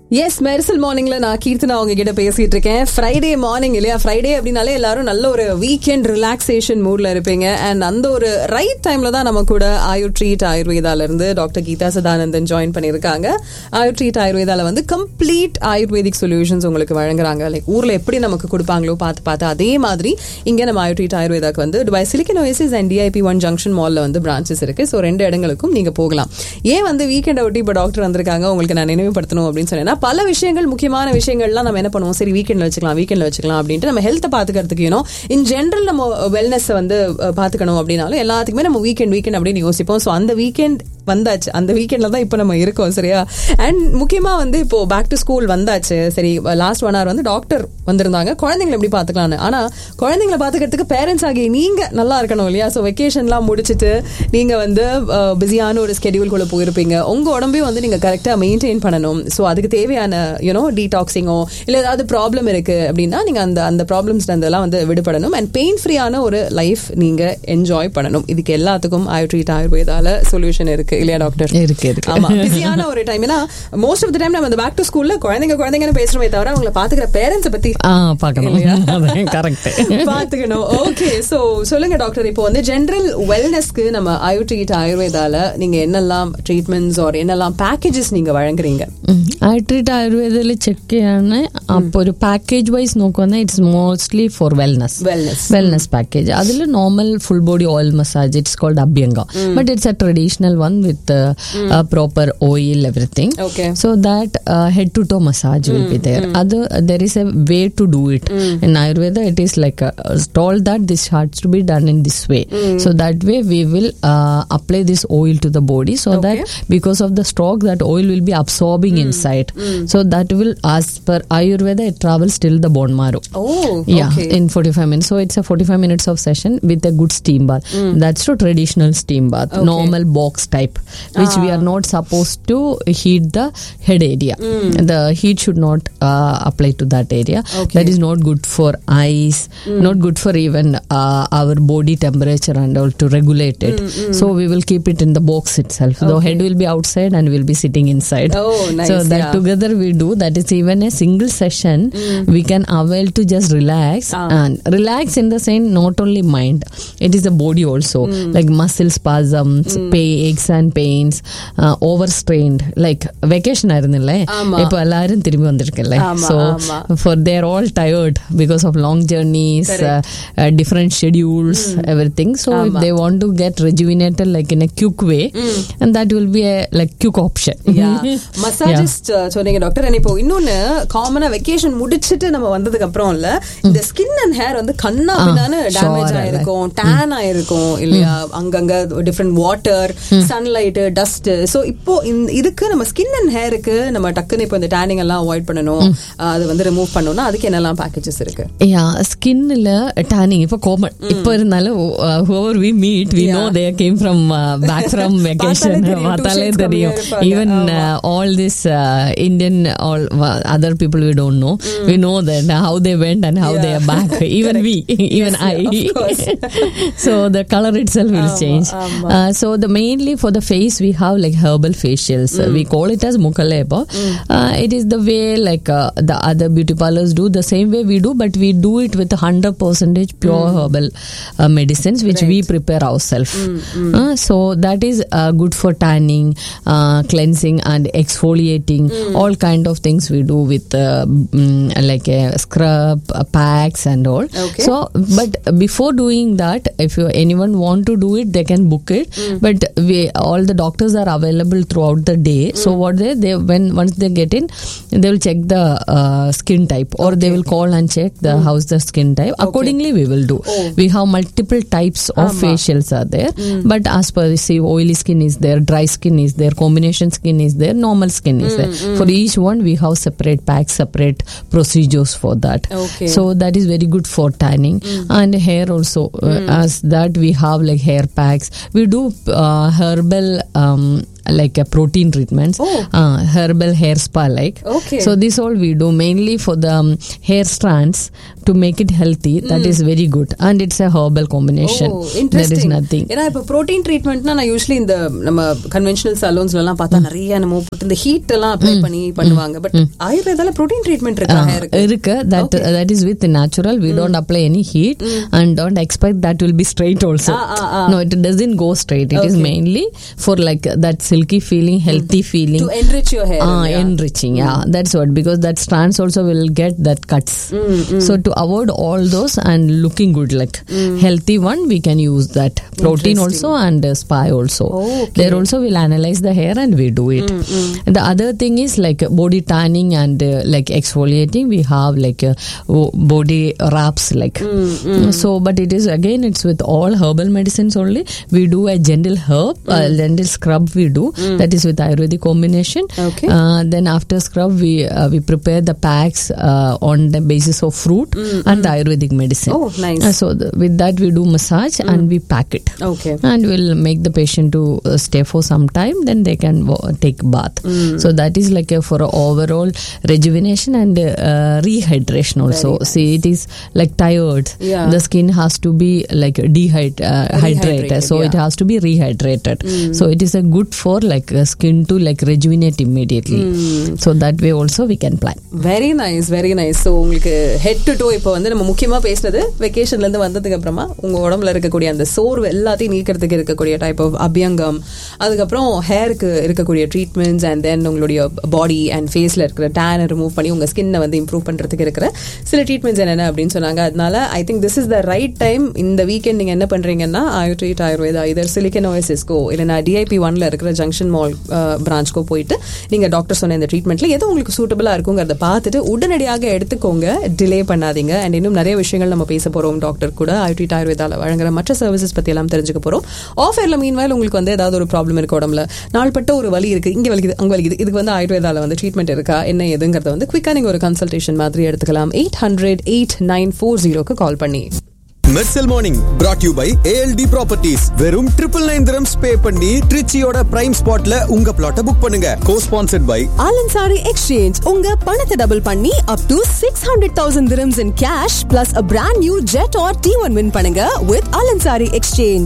S, Mersal மார்னிங்ல நான் கீர்த்தனா உங்ககிட்ட பேசிட்டு இருக்கேன். ஃப்ரைடே மார்னிங் இல்லையா? ஃப்ரைடே அப்படின்னாலே எல்லாரும் நல்ல ஒரு வீக்கெண்ட் ரிலாக்ஸேஷன் மூட்ல இருப்பீங்க. அண்ட் அந்த ஒரு ரைட் டைம்ல தான் நம்ம கூட ஆயு ட்ரீட் ஆயுர்வேதால இருந்து டாக்டர் கீதா சதானந்தன் ஜாயின் பண்ணியிருக்காங்க. ஆயு ட்ரீட் ஆயுர்வேதால வந்து கம்ப்ளீட் ஆயுர்வேதிக் சொல்யூஷன்ஸ் உங்களுக்கு வழங்குறாங்க. லைக் ஊர்ல எப்படி நமக்கு கொடுப்பாங்களோ பார்த்து அதே மாதிரி இங்க நம்ம ஆயு ட்ரீட் ஆயுர்வேதாக்கு வந்து Dubai silicon ஓஎசிஸ் and DIP 1 junction மால்ல வந்து பிரான்ச்சஸ் இருக்கு. ஸோ 2 இடங்களுக்கும் நீங்க போகலாம். ஏன் வந்து வீக்கெண்டை ஒட்டி இப்போ டாக்டர் வந்திருக்காங்க உங்களுக்கு நான் நினைவுபடுத்தணும் அப்படின்னு சொன்னேன்னா, பல விஷயங்கள், முக்கியமான விஷயங்கள்லாம் நம்ம என்ன பண்ணுவோம், சரி வீக்கெண்ட்ல வச்சுக்கலாம் அப்படின்ட்டு நம்ம ஹெல்த்தை பாத்துக்கிறதுக்கு இன் ஜென்ரல் நம்ம வெல்னஸ் வந்து பாத்துக்கணும் அப்படின்னாலும் எல்லாத்துக்குமே நம்ம வீக்கெண்ட் அப்படின்னு யோசிப்போம். ஸோ அந்த வீக்கெண்ட் வந்தாச்சு, அந்த வீக்கெண்ட்ல தான் இப்போ நம்ம இருக்கோம். சரியா? அண்ட் முக்கியமா வந்து இப்போ பேக் டு ஸ்கூல் வந்தாச்சு. சரி, லாஸ்ட் 1 hour வந்து டாக்டர் வந்திருந்தாங்க குழந்தைங்களை எப்படி பாத்துக்கலாம்னு. ஆனா குழந்தைங்களை பாத்துக்கிறதுக்கு பேரண்ட்ஸ் ஆகிய நீங்க நல்லா இருக்கணும் இல்லையா? ஸோ வெக்கேஷன்லாம் முடிச்சுட்டு நீங்க வந்து பிஸியான ஒரு ஸ்கெடியூல்குள்ள போயிருப்பீங்க. உங்க உடம்பையும் வந்து நீங்க கரெக்டா மெயின்டைன் பண்ணணும். ஸோ அதுக்கு தேவையான டீடாக்சிங்கோ இல்ல ஏதாவது ப்ராப்ளம் இருக்கு அப்படின்னா நீங்க அந்த ப்ராப்ளம்ஸ்ல இருந்தெல்லாம் வந்து விடுபடணும். அண்ட் பெயின் ஃப்ரீயான ஒரு லைஃப் நீங்க என்ஜாய் பண்ணணும். இதுக்கு எல்லாத்துக்கும் ஆயு ட்ரீட் ஆயுர்வேதால சொல்யூஷன் இருக்கு இல்லையா டாக்டர்? இருக்கு. ஆமா, பிஸியான ஒரு டைம். ஏன்னா மோஸ்ட் ஆஃப் தி டைம் நம்ம பேக் டு ஸ்கூல்ல குழந்தைங்கன்னு பேசுறோமே தவிர அவங்களை பாத்துக்கிற பேரண்ட்ஸ் பத்தி பாத்துக்கணும். ஓகே, சோ சொல்லுங்க டாக்டர், இப்போ வந்து ஜெனரல் வெல்னஸ்க்கு நம்ம ஆயு ட்ரீட் ஆயுர்வேதால நீங்க என்னெல்லாம் ட்ரீட்மெண்ட்ஸ் ஆர் என்னெல்லாம் பேக்கேஜஸ் நீங்க வழங்குறீங்க? ആയു ട്രീറ്റ് ആയുർവേദയിൽ ചെക്ക് ചെയ്യാണ്. അപ്പോൾ ഒരു പാക്കേജ് വൈസ് നോക്കുവാണെങ്കിൽ it's mostly four wellness package. അതിൽ normal full body oil massage, it's called അഭ്യംഗ, but it's A traditional one with proper oil everything. So that head to toe massage will be there. There is a way to do it. In Ayurveda it is like told that this has to be done in this way. So that way we will apply this oil to the body so that because of the stroke that oil will be absorbing inside. So that will, as per Ayurveda, it travels till the bone marrow. In 45 minutes. So it's a 45 minutes of session with a good steam bath. That's the traditional steam bath, normal box type, which we are not supposed to heat the head area. The heat should not apply to that area. That is not good for eyes, not good for even our body temperature and all to regulate it. So we will keep it in the box itself. The head will be outside and will be sitting inside. Nice. So that together we do. That is even a single session we can avail to just relax and relax in the same not only mind, it is the body also, like muscle spasms, aches and pains, overstrained, like vacation ആയിരുന്നില്ലേ ഇപ്പൊ എല്ലാരും തിരുമ്പി വന്നിരിക്കല്ലേ. So for they're all tired because of long journeys, different schedules, everything. So if they want to get rejuvenated like in a quick way, and that will be a like quick option. மசாஜிஸ்ட் சொன்னீங்க doctor. இப்போ இன்னொன்னு காமனா vacation முடிச்சிட்டு நம்ம வந்ததுக்கு அப்புறம் இல்ல, இந்த ஸ்கின் அண்ட் ஹேர் வந்து கண்ணா பின்னான்னு டேமேஜ் ஆயிருக்கும், டேன் ஆயிருக்கும் இல்லையா? அங்கங்க different water, sunlight, dust. So இப்போ இதுக்கு நம்ம ஸ்கின் அண்ட் ஹேருக்கு நம்ம டக்குன்னு இப்போ இந்த டேனிங் எல்லாம் அவாய்ட் பண்ணணும், அது வந்து ரிமூவ் பண்ணணும்னா அதுக்கு என்னெல்லாம் பேக்கேஜஸ் இருக்கு? ஸ்கின்ல டேனிங் இப்போ காமன். இப்போ இருந்தாலும் whoever we meet we know they came from back from vacation. பார்த்தாலே தெரியும். Even all this Indian, all other people we don't know, we know that how they went and how they are back. Even we, even I. So the color itself will change. So the mainly for the face we have like herbal facials. We call it as Mukhaleba. It is the way like the other beauty parlors do, the same way we do, but we do it with 100% pure herbal medicines which we prepare ourselves. So that is good for tanning, cleansing and exfoliating, all kind of things we do with like a scrub, packs and all. So but before doing that, if anyone want to do it, they can book it. But all the doctors are available throughout the day. So what they when once they get in, they will check the skin type, or they will call and check the how's the skin type. Accordingly we will do. We have multiple types of facials are there, but as per see, oily skin is there, dry skin is there, combination skin is there, normal skin is there. For each one we have separate packs, separate procedures for that. So that is very good for tanning. And hair also, as that we have like hair packs. We do herbal like protein treatments, herbal hair spa like. Okay. So this all we do mainly for the hair strands to make it healthy. That is very good, and it's a herbal combination. There is nothing. ஏன்னா இப்ப protein ட்ரீட்மெண்ட்னா நான் usually இந்த நம்ம conventional சலூன்ஸ்ல எல்லாம் பார்த்தா நிறைய நம்ம இந்த ஹீட் எல்லாம் அப்ளை பண்ணி பண்ணுவாங்க. பட் ஆயுர்வேதால ப்ரோட்டீன் ட்ரீட்மெண்ட் இருக்கு. That is with natural. We don't apply any heat and don't expect that will be straight also. No, it doesn't go straight. It is mainly for like that silky feeling, healthy feeling, to enrich your hair. Enriching, that's what, because that strands also will get that cuts. So to avoid all those and looking good, like healthy one, we can use that protein also and spa also. There also we'll analyze the hair and we do it. The other thing is like body tanning and like exfoliating. We have like body wraps like. So but it is again, it's with all herbal medicines only. We do a gentle herb, gentle scrub we do. That is with Ayurvedic combination. Then after scrub we prepare the packs on the basis of fruit and Ayurvedic medicine. Oh, nice. So with that we do massage and we pack it. Okay. And we'll make the patient to stay for some time, then they can take bath. So that is like for overall rejuvenation and rehydration also. See, it is like tired. The skin has to be like hydrated. So it has to be rehydrated. So it is a good for like skin to like rejuvenate immediately. So that way also we can plan. Very nice, very nice. So உங்களுக்கு head to toe இப்போ வந்து நம்ம முக்கியமா பேசுனது வெக்கேஷன்ல இருந்து வந்ததுக்கு அப்புறமா உங்க உடம்புல இருக்கக்கூடிய அந்த சோர்வு எல்லாத்தையும் நீக்கிறதுக்கு இருக்கக்கூடிய டைப் ஆஃப் அபியங்கம், அதுக்கப்புறம் ஹேருக்கு இருக்கக்கூடிய ட்ரீட்மெண்ட்ஸ், அண்ட் தென் உங்களுடைய பாடி அண்ட் ஃபேஸ்ல இருக்கிற டேனை ரிமூவ் பண்ணி உங்க ஸ்கின்னை வந்து இம்ப்ரூவ் பண்றதுக்கு இருக்கிற சில ட்ரீட்மெண்ட்ஸ் என்னென்ன அப்படின்னு சொன்னாங்க. அதனால I think this is the right time. இந்த வீக்கெண்ட் நீங்க என்ன பண்றீங்கன்னா ஆயுர்ட்ரீட் ஆயுர்வேதா இதர் சிலிக்கன் ஓஎஸ்எஸ்கோ இல்லைனா DIP 1ல இருக்கிற ஜங்ஷன் மால் பிரான்ச்கோ போயிட்டு நீங்க டாக்டர் சொன்ன இந்த ட்ரீட்மெண்ட்ல எது உங்களுக்கு சூட்டபிளா இருக்குங்கிறத பார்த்துட்டு உடனடியாக எடுத்துக்கோங்க, டிலே பண்ணாதீங்க. அண்ட் இன்னும் நிறைய விஷயங்கள் நம்ம பேச போறோம் டாக்டர் கூட. ஆயுர்ட்ரீட் ஆயுர்வேதால வழங்குற மற்ற சர்வீசஸ் பத்தி எல்லாம் தெரிஞ்சுக்க போறோம். ஆஃபர்ல மீன்வாயில் உங்களுக்கு வந்து ஏதாவது ஒரு ப்ராப்ளம் இருக்கு, உடம்புல நாள்பட்ட ஒரு வலி இருக்கு, இங்க வலிக்குது அங்க வலிக்குது, இதுக்கு வந்து ஆயுர்வேதால வந்து ட்ரீட்மெண்ட் இருக்கா என்ன எதுங்கிறத வந்து குயிக்கா நீங்க ஒரு கன்சல்டேஷன் மாதிரி எடுத்துக்கலாம். 800-8940 கால் பண்ணி. Mersal morning brought you by ALD Properties. வெறும் 999 dirhams பே பண்ணி ட்ரிச்சியோட பிரைம் ஸ்பாட்ல உங்க பிளாட்டை புக் பண்ணுங்க. Co-sponsored by Alansari Exchange. உங்க பணத்தை டபுள் பண்ணி up to 600,000 dirhams in cash plus a brand new jet or T1 win பண்ணுங்க with Alansari Exchange.